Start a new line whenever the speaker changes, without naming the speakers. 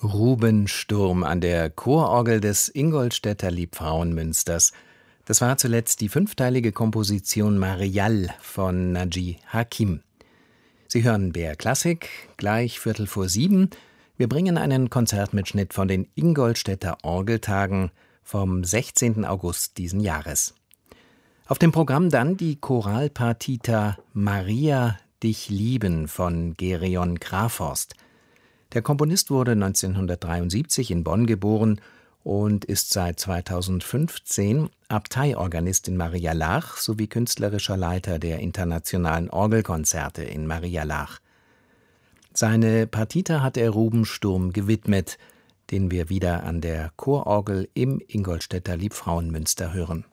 Ruben Sturm an der Chororgel des Ingolstädter Liebfrauenmünsters. Das war zuletzt die fünfteilige Komposition Marial von Naji Hakim. Sie hören BR Klassik, gleich 6:15. Wir bringen einen Konzertmitschnitt von den Ingolstädter Orgeltagen vom 16. August diesen Jahres. Auf dem Programm dann die Choralpartita Maria, dich lieben von Gereon Graforst. Der Komponist wurde 1973 in Bonn geboren und ist seit 2015 Abteiorganist in Marialach sowie künstlerischer Leiter der Internationalen Orgelkonzerte in Marialach. Seine Partita hat er Ruben Sturm gewidmet, den wir wieder an der Chororgel im Ingolstädter Liebfrauenmünster hören.